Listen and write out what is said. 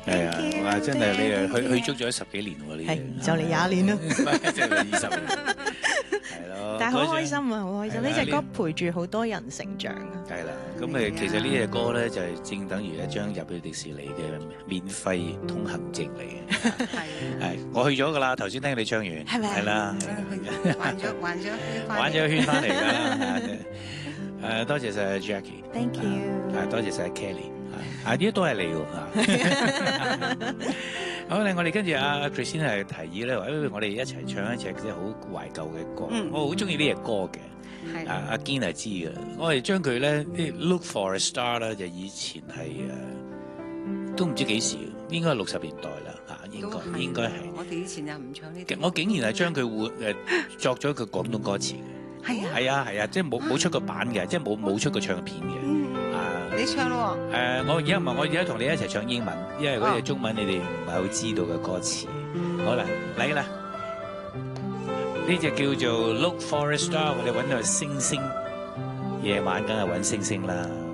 係啊，哇！真係你啊去足咗10幾年喎，呢係就嚟20年啦， 即係20年，係咯。 但係好開心啊，好開心！呢隻歌係啦陪住好多人成長啊。 係啦，咁誒其實呢隻歌咧就係正等於一張入去迪士尼嘅免費通行證嚟嘅。係，我去咗㗎啦，頭先聽你唱完， 係咪啊係啦， 玩咗一圈返嚟玩咗一圈翻嚟㗎。多謝晒 Jackie，Thank you， 多謝晒 Kelly，呢啲都係你喎。好咧，我哋跟住阿 Christine 係提議咧，話我哋一齊唱一隻即係好懷舊嘅歌。我好中意呢隻歌嘅。阿堅係知嘅，我哋將佢咧啲 Look for a Star 咧，就以前係都唔知幾時，應該係60年代啦嚇，應該係。 我哋以前又唔唱呢啲。 我竟然係將佢作咗個廣東歌詞嘅。係啊，即係冇出過版嘅，即係冇出過唱片嘅。 你唱咯喎。 我而家同你一齊唱英文，因為嗰隻中文你哋唔係好知道嘅歌詞。好啦，嚟啦！呢隻叫做 Look for a Star， 我哋揾到星星，夜晚梗係揾星星啦。